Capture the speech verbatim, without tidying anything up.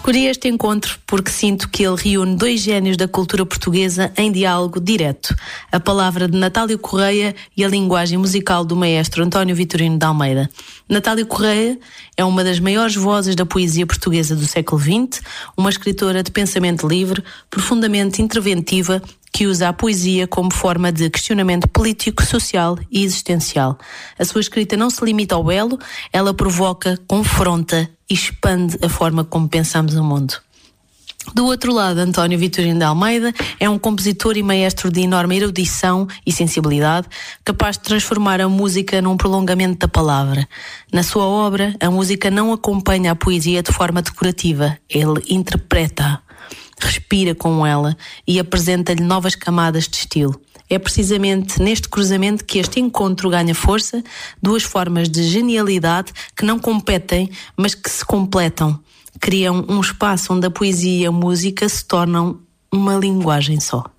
Escolhi este encontro porque sinto que ele reúne dois génios da cultura portuguesa em diálogo direto. A palavra de Natália Correia e a linguagem musical do maestro António Vitorino de Almeida. Natália Correia é uma das maiores vozes da poesia portuguesa do século vinte, uma escritora de pensamento livre, profundamente interventiva, que usa a poesia como forma de questionamento político, social e existencial. A sua escrita não se limita ao belo, ela provoca, confronta e expande a forma como pensamos o mundo. Do outro lado, António Vitorino de Almeida é um compositor e maestro de enorme erudição e sensibilidade, capaz de transformar a música num prolongamento da palavra. Na sua obra, a música não acompanha a poesia de forma decorativa, ele interpreta-a, respira com ela e apresenta-lhe novas camadas de estilo. É precisamente neste cruzamento que este encontro ganha força, duas formas de genialidade que não competem, mas que se completam. Criam um espaço onde a poesia e a música se tornam uma linguagem só.